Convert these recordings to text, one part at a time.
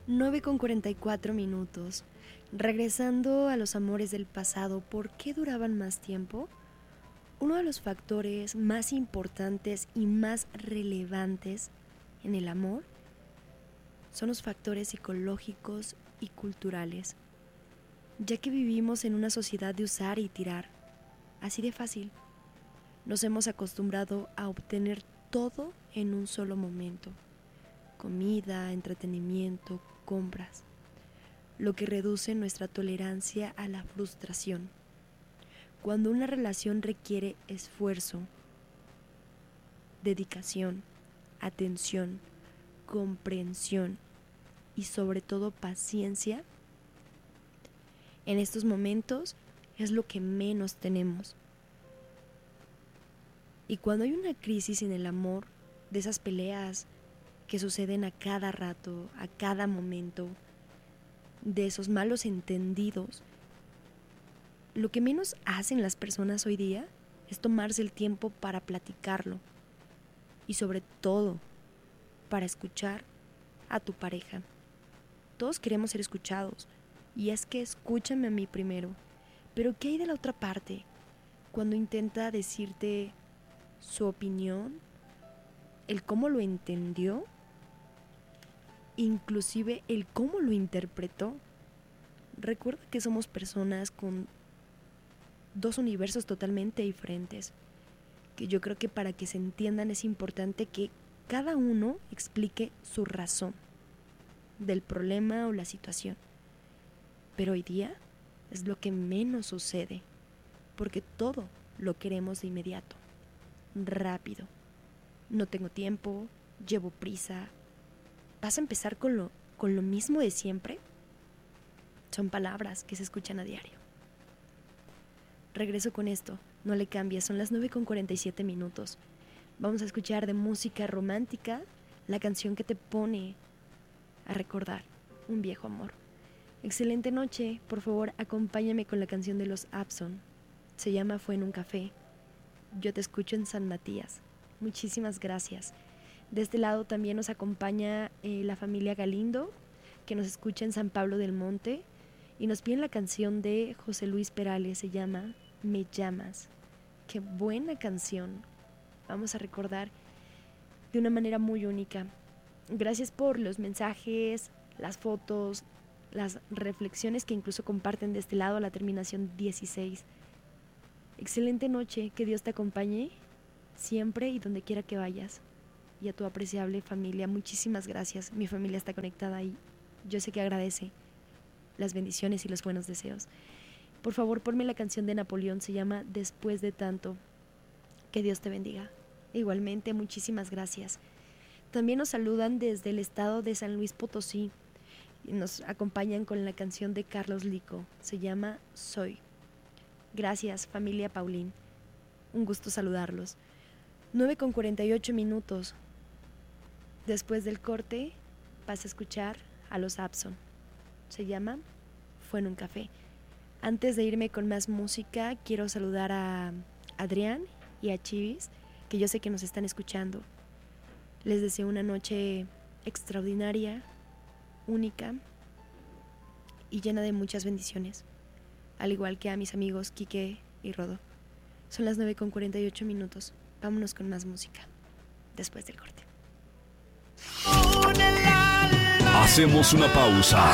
9:44. Regresando a los amores del pasado, ¿por qué duraban más tiempo? Uno de los factores más importantes y más relevantes en el amor son los factores psicológicos y culturales, ya que vivimos en una sociedad de usar y tirar, así de fácil. Nos hemos acostumbrado a obtener todo en un solo momento: comida, entretenimiento, compras, lo que reduce nuestra tolerancia a la frustración. Cuando una relación requiere esfuerzo, dedicación, atención, comprensión y sobre todo paciencia, en estos momentos es lo que menos tenemos. Y cuando hay una crisis en el amor, de esas peleas que suceden a cada rato, a cada momento, de esos malos entendidos, lo que menos hacen las personas hoy día es tomarse el tiempo para platicarlo y sobre todo para escuchar a tu pareja. Todos queremos ser escuchados, y es que escúchame a mí primero, pero ¿qué hay de la otra parte? Cuando intenta decirte su opinión, el cómo lo entendió, inclusive el cómo lo interpretó. Recuerda que somos personas con dos universos totalmente diferentes, que yo creo que para que se entiendan es importante que cada uno explique su razón del problema o la situación. Pero hoy día es lo que menos sucede, porque todo lo queremos de inmediato, rápido. No tengo tiempo, llevo prisa. ¿Vas a empezar con lo mismo de siempre? Son palabras que se escuchan a diario. Regreso con esto, no le cambies, son las 9:47. Vamos a escuchar de música romántica la canción que te pone a recordar un viejo amor. Excelente noche, por favor acompáñame con la canción de los Abson. Se llama Fue en un café. Yo te escucho en San Matías. Muchísimas gracias. De este lado también nos acompaña la familia Galindo, que nos escucha en San Pablo del Monte, y nos piden la canción de José Luis Perales, se llama Me llamas. Qué buena canción. Vamos a recordar de una manera muy única. Gracias por los mensajes, las fotos, las reflexiones que incluso comparten de este lado a la terminación 16. Excelente noche, que Dios te acompañe siempre y donde quiera que vayas. Y a tu apreciable familia, muchísimas gracias. Mi familia está conectada y yo sé que agradece las bendiciones y los buenos deseos. Por favor, ponme la canción de Napoleón, se llama Después de tanto. Que Dios te bendiga. Igualmente, muchísimas gracias. También nos saludan desde el estado de San Luis Potosí y nos acompañan con la canción de Carlos Lico, se llama Soy. Gracias, familia Paulín. Un gusto saludarlos. 9:48. Después del corte vas a escuchar a los Abson. Se llama Fue en un café. Antes de irme con más música, quiero saludar a Adrián y a Chivis, que yo sé que nos están escuchando. Les deseo una noche extraordinaria, única y llena de muchas bendiciones, al igual que a mis amigos Quique y Rodo. Son las 9:48. Vámonos con más música después del corte. Hacemos una pausa.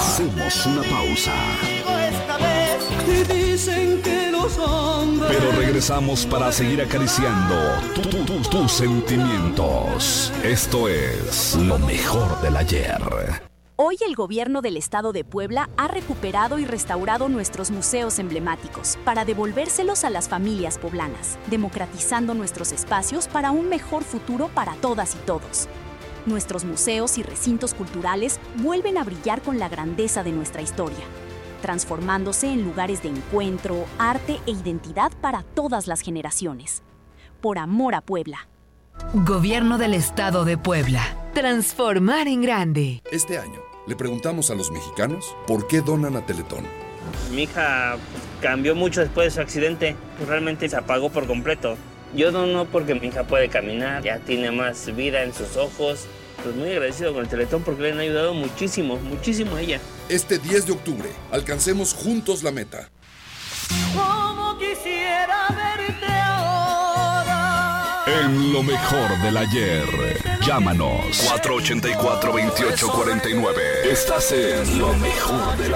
Pero regresamos para seguir acariciando tus sentimientos. Esto es lo mejor del ayer. Hoy el gobierno del estado de Puebla ha recuperado y restaurado nuestros museos emblemáticos para devolvérselos a las familias poblanas, democratizando nuestros espacios para un mejor futuro para todas y todos. Nuestros museos y recintos culturales vuelven a brillar con la grandeza de nuestra historia, transformándose en lugares de encuentro, arte e identidad para todas las generaciones. Por amor a Puebla. Gobierno del Estado de Puebla. Transformar en grande. Este año le preguntamos a los mexicanos por qué donan a Teletón. Mi hija cambió mucho después de su accidente. Realmente se apagó por completo. Yo dono porque mi hija puede caminar, ya tiene más vida en sus ojos pues muy agradecido con el Teletón porque le han ayudado muchísimo, muchísimo a ella. Este 10 de octubre, alcancemos juntos la meta. Como quisiera verte ahora. En lo mejor del ayer. Llámanos 484-2849. Estás en lo mejor del